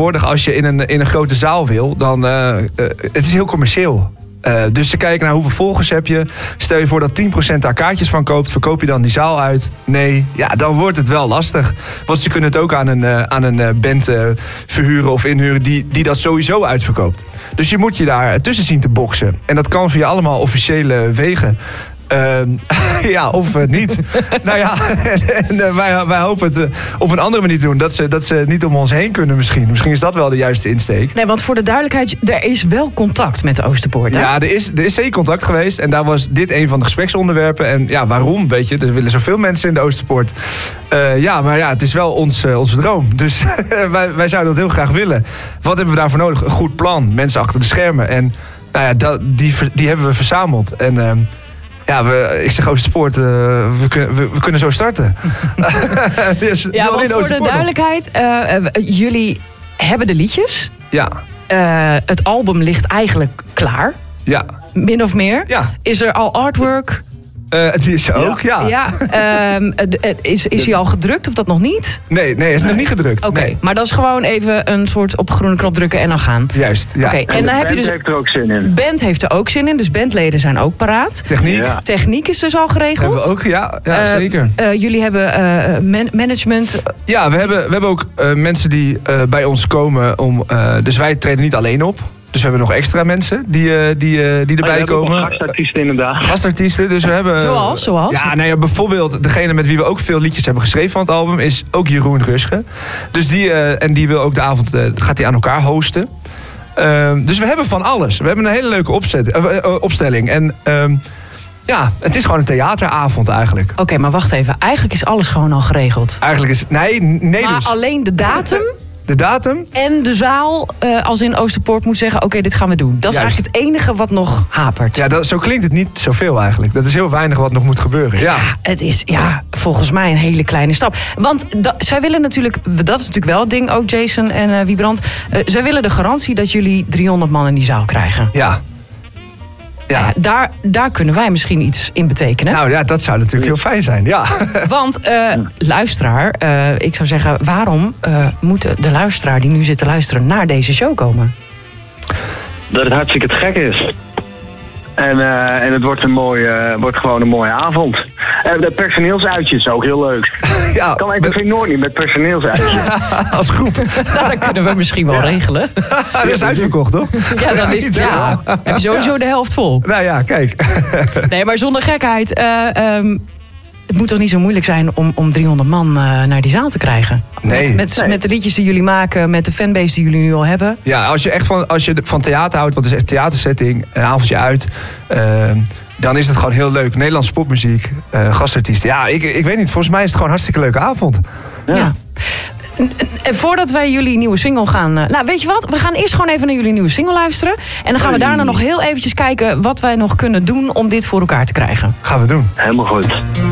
tegenwoordig als je in een grote zaal wil, dan het is heel commercieel. Dus ze kijken naar hoeveel volgers heb je. Stel je voor dat 10% daar kaartjes van koopt. Verkoop je dan die zaal uit? Nee, ja, dan wordt het wel lastig. Want ze kunnen het ook aan een band verhuren of inhuren die dat sowieso uitverkoopt. Dus je moet je daar tussen zien te boksen. En dat kan via allemaal officiële wegen. Ja, of niet. Nou ja, en wij hopen het op een andere manier te doen. Dat ze niet om ons heen kunnen misschien. Misschien is dat wel de juiste insteek. Nee, want voor de duidelijkheid, er is wel contact met de Oosterpoort, hè? Ja, er is zeker contact geweest. En daar was dit een van de gespreksonderwerpen. En ja, waarom, weet je? Er willen zoveel mensen in de Oosterpoort. Ja, maar ja, het is wel onze droom. Dus wij zouden dat heel graag willen. Wat hebben we daarvoor nodig? Een goed plan. Mensen achter de schermen. En nou ja, die hebben we verzameld. En ja, ik zeg Oosterpoort, we kunnen zo starten. Dus ja, want voor de duidelijkheid, jullie hebben de liedjes. Ja. Het album ligt eigenlijk klaar. Ja. Min of meer. Ja. Is er al artwork? Die is ook, ja. Is hij al gedrukt of dat nog niet? Nee, hij is nog niet gedrukt. Oké, nee. maar dat is gewoon even een soort op groene knop drukken en dan gaan. Juist, ja. Okay, en dan heb je dus, heeft er ook zin in. Band heeft er ook zin in, dus bandleden zijn ook paraat. Techniek. Ja. Techniek is dus al geregeld. Hebben we ook, ja zeker. Jullie hebben management. Ja, we hebben ook mensen die bij ons komen om. Dus wij treden niet alleen op. Dus we hebben nog extra mensen die erbij komen. Gastartiesten inderdaad. Gastartiesten, dus we hebben. Zoals? Ja, nou ja, bijvoorbeeld degene met wie we ook veel liedjes hebben geschreven van het album is ook Jeroen Rusche. Dus die wil ook de avond gaat hij aan elkaar hosten. Dus we hebben van alles. We hebben een hele leuke opstelling. En ja, het is gewoon een theateravond eigenlijk. Oké, maar wacht even. Eigenlijk is alles gewoon al geregeld. Eigenlijk is nee maar dus. Alleen de datum. De datum. En de zaal, als in Oosterpoort, moet zeggen, oké, dit gaan we doen. Dat is Juist. eigenlijk het enige wat nog hapert. Ja, zo klinkt het niet zoveel eigenlijk. Dat is heel weinig wat nog moet gebeuren. Ja. Het is volgens mij een hele kleine stap. Want zij willen natuurlijk, dat is natuurlijk wel het ding, ook Jason en Wiebrand. Zij willen de garantie dat jullie 300 man in die zaal krijgen. Ja. Daar kunnen wij misschien iets in betekenen. Nou ja, dat zou natuurlijk heel fijn zijn, ja. Want luisteraar, ik zou zeggen, waarom moet de luisteraar die nu zit te luisteren naar deze show komen? Dat het hartstikke te gek is. En het wordt gewoon een mooie avond. De personeelsuitje is ook heel leuk. Ja, kan even nooit niet met personeelsuitje. Als groep. Nou, dat kunnen we misschien wel regelen. Dat is uitverkocht, toch? Ja, dan is het. Ja. Heb je sowieso de helft vol. Nou ja, kijk. Nee, maar zonder gekheid. Het moet toch niet zo moeilijk zijn om 300 man naar die zaal te krijgen? Nee. Met de liedjes die jullie maken, met de fanbase die jullie nu al hebben. Ja, als je van theater houdt, want het is echt theatersetting, een avondje uit. Dan is het gewoon heel leuk. Nederlandse popmuziek, gastartiesten. Ja, ik weet niet, volgens mij is het gewoon een hartstikke leuke avond. Ja. En voordat wij jullie nieuwe single gaan... nou, weet je wat? We gaan eerst gewoon even naar jullie nieuwe single luisteren. En dan gaan we daarna nog heel eventjes kijken wat wij nog kunnen doen om dit voor elkaar te krijgen. Gaan we doen. Helemaal goed.